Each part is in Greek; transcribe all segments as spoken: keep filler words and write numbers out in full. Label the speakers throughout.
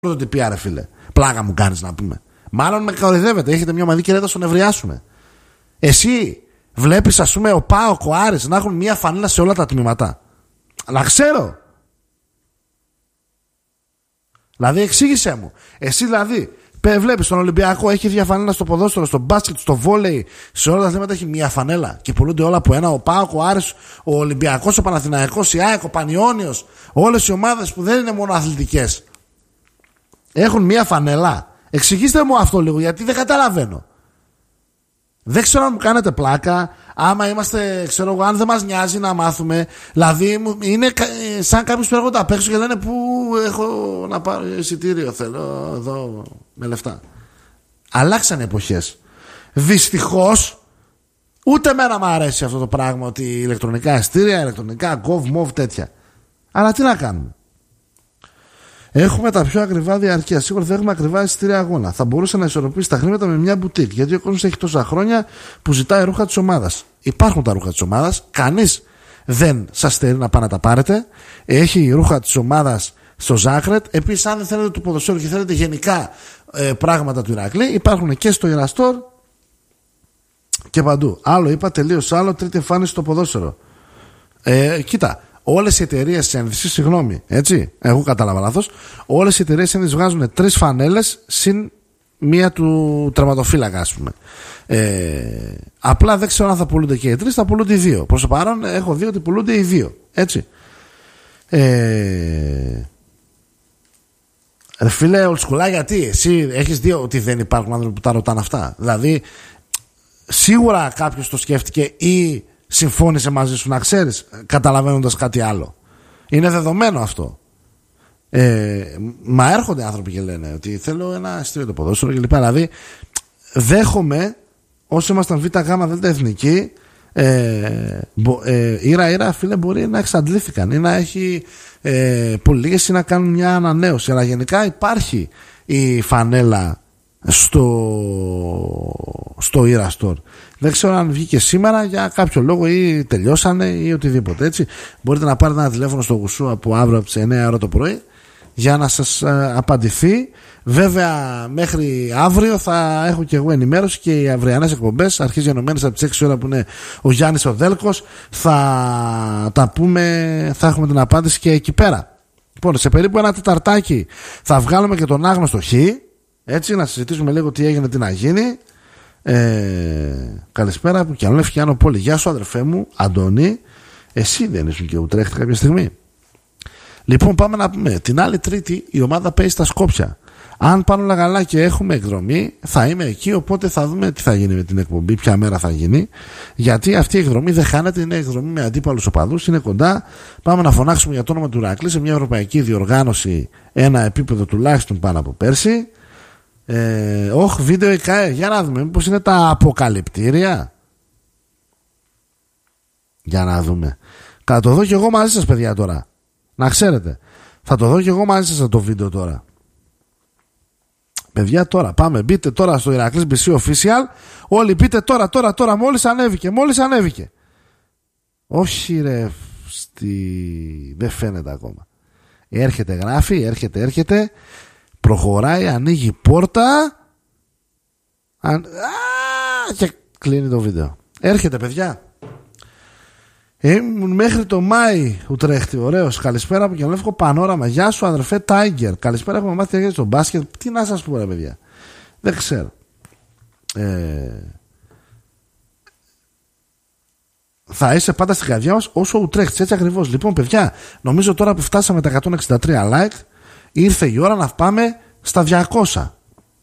Speaker 1: πρωτοτυπία, ρε φίλε. Πλάκα μου κάνεις να πούμε. Μάλλον με κοροϊδεύετε. Έχετε μια ομαδική ρέτα στο νευριάσουμε. Εσύ βλέπεις, ας πούμε, ο ΠΑΟΚ, ο Άρης να έχουν μια φανέλα σε όλα τα τμήματα. Να ξέρω. Δηλαδή, εξήγησέ μου. Εσύ δηλαδή, βλέπεις τον Ολυμπιακό, έχει μια φανέλα στο ποδόσφαιρο, στο μπάσκετ, στο βόλεϊ, σε όλα τα θέματα έχει μια φανέλα και πουλούνται όλα από ένα. Ο ΠΑΟΚ, ο Άρης, ο Ολυμπιακός, ο Παναθηναϊκός, η ΑΕΚ, ο Πανιώνιος, όλες οι ομάδες που δεν είναι μόνο αθλητικές έχουν μια φανέλα. Εξηγήστε μου αυτό λίγο, γιατί δεν καταλαβαίνω. Δεν ξέρω αν μου κάνετε πλάκα. Άμα είμαστε, ξέρω εγώ, αν δεν μας νοιάζει να μάθουμε. Δηλαδή, είναι σαν κάποιους που έρχονται απ' έξω και λένε πού έχω να πάρω εισιτήριο. Θέλω εδώ με λεφτά. Αλλάξανε εποχές. Δυστυχώς, ούτε εμένα μου αρέσει αυτό το πράγμα ότι ηλεκτρονικά εισιτήρια, ηλεκτρονικά gov, mov, τέτοια. Αλλά τι να κάνουμε. Έχουμε τα πιο ακριβά διαρκεία. Σίγουρα θα έχουμε ακριβά εισιτήρια αγώνα. Θα μπορούσε να ισορροπήσει τα χρήματα με μια μπουτίκ. Γιατί ο κόσμος έχει τόσα χρόνια που ζητάει ρούχα της ομάδας. Υπάρχουν τα ρούχα της ομάδας. Κανείς δεν σας στερεί να πάνε να τα πάρετε. Έχει ρούχα της ομάδας στο Ζάκρετ. Επίσης, αν δεν θέλετε του ποδοσφαίρου και θέλετε γενικά ε, πράγματα του Ηρακλή, υπάρχουν και στο Ιραστόρ και παντού. Άλλο είπα, τελείως άλλο. Τρίτη εμφάνιση στο ποδόσφαιρο. Ε, κοίτα. Όλες οι εταιρείες ένδυσης, συγγνώμη, έτσι, εγώ κατάλαβα λάθος. Όλες οι εταιρείες ένδυσης βγάζουν τρεις φανέλες συν μία του τερματοφύλακα, ας πούμε. Ε, απλά δεν ξέρω αν θα πουλούνται και οι τρεις, θα πουλούνται οι δύο. Προς το παρόν έχω δει ότι πουλούνται οι δύο, έτσι. Ε, ρε φίλε, ολτσκουλά, γιατί εσύ έχεις δει ότι δεν υπάρχουν άνθρωποι που τα ρωτάνε αυτά. Δηλαδή, σίγουρα κάποιος το σκέφτηκε ή συμφώνησε μαζί σου, να ξέρεις, καταλαβαίνοντας κάτι άλλο. Είναι δεδομένο αυτό. Ε, μα έρχονται άνθρωποι και λένε ότι θέλω ένα εισιτήριο το ποδόσφαιρο κλπ. Δηλαδή, δέχομαι όσοι ήμασταν β' γ' δ' εθνική, ε, ε, ήρα ήρα φίλε, μπορεί να εξαντλήθηκαν ή να έχει ε, πολύ λίγες ή να κάνουν μια ανανέωση. Αλλά γενικά υπάρχει η φανέλα στο, στο Ira Store. Δεν ξέρω αν βγήκε σήμερα για κάποιο λόγο ή τελειώσανε ή οτιδήποτε, έτσι. Μπορείτε να πάρετε ένα τηλέφωνο στο Γουσού από αύριο από τις εννιά ώρα το πρωί για να σας ε, απαντηθεί. Βέβαια μέχρι αύριο θα έχω και εγώ ενημέρωση και οι αυριανές εκπομπές αρχίζει ενωμένες από τις έξι ώρα που είναι ο Γιάννης ο Δέλκος. Θα τα πούμε, θα έχουμε την απάντηση και εκεί πέρα. Λοιπόν, σε περίπου ένα τεταρτάκι θα βγάλουμε και τον άγνωστο Χ, έτσι, να συζητήσουμε λίγο τι έγινε, τι να γίνει. Ε, καλησπέρα που κι αν Φιάνο Πόλη. Γεια σου αδερφέ μου Αντώνη. Εσύ δεν ήσουν και Ουτρέχτη κάποια στιγμή? Λοιπόν, πάμε να πούμε. Την άλλη Τρίτη η ομάδα παίζει στα Σκόπια. Αν πάνε όλα καλά και έχουμε εκδρομή, θα είμαι εκεί. Οπότε θα δούμε τι θα γίνει με την εκπομπή, ποια μέρα θα γίνει. Γιατί αυτή η εκδρομή δεν χάνεται. Είναι εκδρομή με αντίπαλους οπαδούς. Είναι κοντά. Πάμε να φωνάξουμε για το όνομα του Ηρακλή σε μια ευρωπαϊκή διοργάνωση, ένα επίπεδο τουλάχιστον πάνω από πέρσι. Ε, όχ, βίντεο ΙΚΑΕ. Για να δούμε, μήπως είναι τα αποκαλυπτήρια. Για να δούμε. Θα το δω κι εγώ μαζί σας, παιδιά, τώρα. Να ξέρετε. Θα το δω κι εγώ μαζί σας το βίντεο τώρα. Παιδιά, τώρα πάμε. Μπείτε τώρα στο Ηρακλής μπι σι Official. Όλοι μπείτε τώρα, τώρα, τώρα. Μόλις ανέβηκε, μόλις ανέβηκε. Όχι ρε, στη... δεν φαίνεται ακόμα. Έρχεται, γράφει, έρχεται, έρχεται. Προχωράει, ανοίγει πόρτα. Αν... Α, και κλείνει το βίντεο. Έρχεται, παιδιά. Ήμουν μέχρι το Μάη Ουτρέχτη. Ωραίος. Καλησπέρα από Κιανλεύκο Πανόραμα. Γεια σου αδερφέ Τάιγκερ. Καλησπέρα, έχουμε μάθει για το μπάσκετ. Τι να σας πω ρε παιδιά. Δεν ξέρω. Ε... Θα είσαι πάντα στην καρδιά μας όσο Ουτρέχτης. Έτσι ακριβώς. Λοιπόν παιδιά, νομίζω τώρα που φτάσαμε τα εκατόν εξήντα τρία like, ήρθε η ώρα να πάμε στα διακόσια.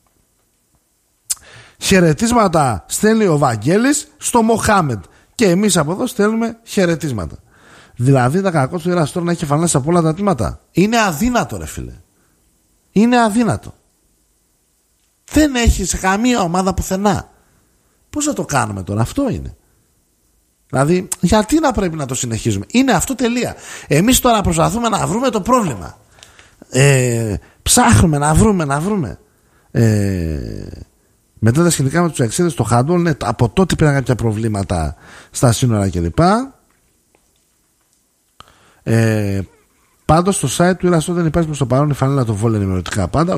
Speaker 1: Χαιρετίσματα στέλνει ο Βαγγέλης στο Μοχάμεντ. Και εμείς από εδώ στέλνουμε χαιρετίσματα. Δηλαδή τα κακό του Ηραστόρ να έχει κεφαλές από όλα τα τμήματα. Είναι αδύνατο ρε φίλε. Είναι αδύνατο. Δεν έχει σε καμία ομάδα πουθενά. Πώς θα το κάνουμε τώρα? Αυτό είναι. Δηλαδή γιατί να πρέπει να το συνεχίζουμε? Είναι αυτό, τελεία. Εμείς τώρα προσπαθούμε να βρούμε το πρόβλημα. Ε, ψάχνουμε να βρούμε, να βρούμε. Ε, μετά τα σχετικά με τους εξέδες στο handball, ναι, από τότε υπήρχαν κάποια προβλήματα στα σύνορα κλπ. Ε, Πάντως στο site του Ήραστο δεν υπάρχει προς το παρόν η φανέλα των Vol ενημερωτικά πάντα.